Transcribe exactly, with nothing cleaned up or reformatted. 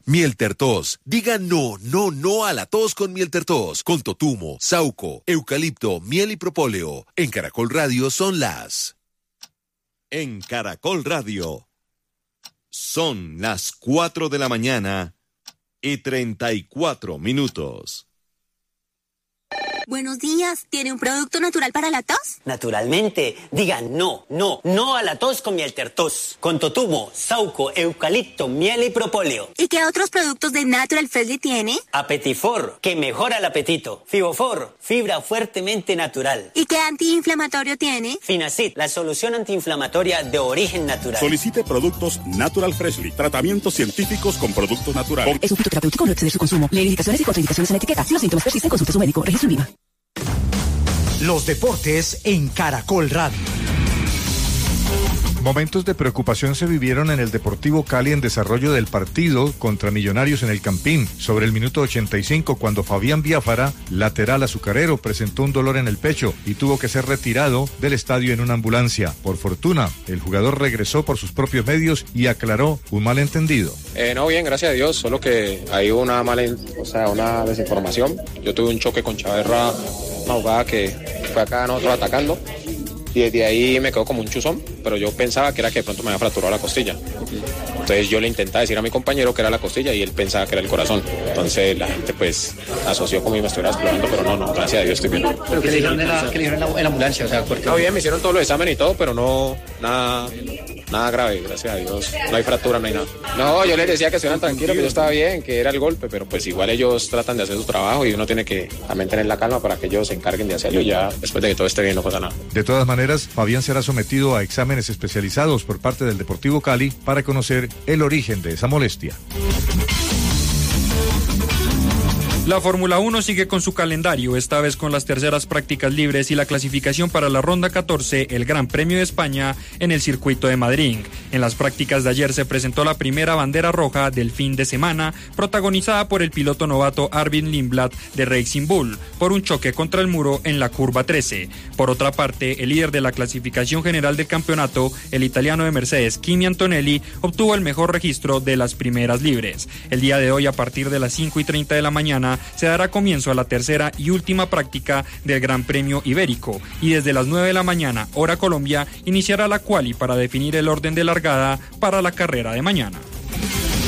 Miel Tertos. Diga no, no, no a la tos con Miel Tertos. Con totumo, sauco, eucalipto, miel y propóleo. En Caracol Radio son las... En Caracol Radio son las cuatro de la mañana y treinta y cuatro minutos. Buenos días, ¿tiene un producto natural para la tos? Naturalmente, diga no, no, no a la tos con Miel Tertos. Con totumo, sauco, eucalipto, miel y propóleo. ¿Y qué otros productos de Natural Freshly tiene? Apetifor, que mejora el apetito. Fibofor, fibra fuertemente natural. ¿Y qué antiinflamatorio tiene? Finacid, la solución antiinflamatoria de origen natural. Solicite productos Natural Freshly, tratamientos científicos con productos naturales. Es un fitoterapéutico, no exceder su consumo. Lee indicaciones y contraindicaciones en etiqueta. Si los síntomas persisten, consulte a su médico. Registro INVIMA. Los deportes en Caracol Radio. Momentos de preocupación se vivieron en el Deportivo Cali en desarrollo del partido contra Millonarios en el Campín, sobre el minuto ochenta y cinco, cuando Fabián Biafara, lateral azucarero, presentó un dolor en el pecho y tuvo que ser retirado del estadio en una ambulancia. Por fortuna, el jugador regresó por sus propios medios y aclaró un malentendido. Eh, no, bien, gracias a Dios, solo que hay una mala, o sea, una desinformación. Yo tuve un choque con Chaverra, una jugada que fue acá nosotros atacando. Y desde ahí me quedó como un chuzón, pero yo pensaba que era que de pronto me había fracturado la costilla. Entonces yo le intentaba decir a mi compañero que era la costilla y él pensaba que era el corazón. Entonces la gente pues asoció como si me estuviera explorando, pero no, no, gracias a Dios estoy bien. ¿Pero qué le dijeron en la, qué le dijeron en la, en la ambulancia? O sea, ¿por qué? No, bien, me hicieron todos los exámenes y todo, pero no, nada, nada grave, gracias a Dios. No hay fractura, no hay nada. No, yo les decía que estuvieran tranquilos, que yo estaba bien, que era el golpe, pero pues igual ellos tratan de hacer su trabajo y uno tiene que también tener la calma para que ellos se encarguen de hacerlo y ya después de que todo esté bien no pasa nada. De todas maneras, Fabián será sometido a exámenes especializados por parte del Deportivo Cali para conocer el origen de esa molestia. La Fórmula uno sigue con su calendario, esta vez con las terceras prácticas libres y la clasificación para la ronda catorce, el Gran Premio de España, en el circuito de Madrid. En las prácticas de ayer se presentó la primera bandera roja del fin de semana, protagonizada por el piloto novato Arvid Lindblad de Racing Bull, por un choque contra el muro en la curva trece. Por otra parte, el líder de la clasificación general del campeonato, el italiano de Mercedes, Kimi Antonelli, obtuvo el mejor registro de las primeras libres. El día de hoy, a partir de las cinco y treinta de la mañana, se dará comienzo a la tercera y última práctica del Gran Premio Ibérico y desde las nueve de la mañana, hora Colombia, iniciará la quali para definir el orden de largada para la carrera de mañana.